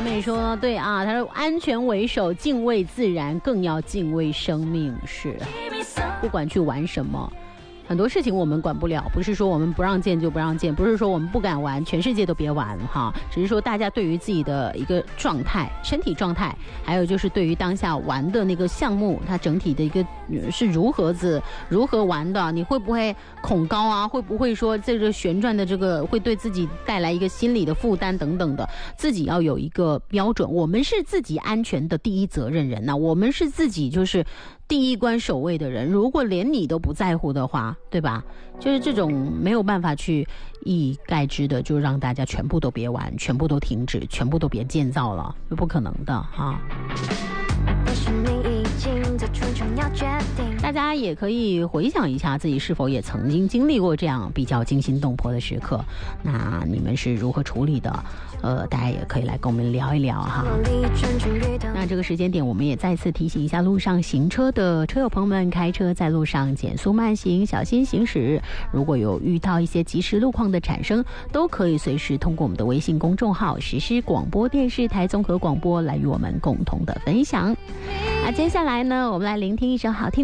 妹说对啊，她说安全为首，敬畏自然，更要敬畏生命。是，不管去玩什么，很多事情我们管不了，不是说我们不让见就不让见，不是说我们不敢玩，全世界都别玩哈，只是说大家对于自己的一个状态、身体状态，还有就是对于当下玩的那个项目，它整体的一个是如何玩的，你会不会恐高啊？会不会说这个旋转的这个会对自己带来一个心理的负担等等的，自己要有一个标准。我们是自己安全的第一责任人呐，我们是自己就是第一关守卫的人，如果连你都不在乎的话，对吧？就是这种没有办法去一以概之的就让大家全部都别玩，全部都停止，全部都别建造了，不可能的哈。大家也可以回想一下自己是否也曾经经历过这样比较惊心动魄的时刻，那你们是如何处理的？大家也可以来跟我们聊一聊哈。那这个时间点我们也再次提醒一下路上行车的车友朋友们，开车在路上减速慢行，小心行驶。如果有遇到一些即时路况的产生，都可以随时通过我们的微信公众号实施广播电视台综合广播来与我们共同的分享。接下来呢，我们来聆听一首好听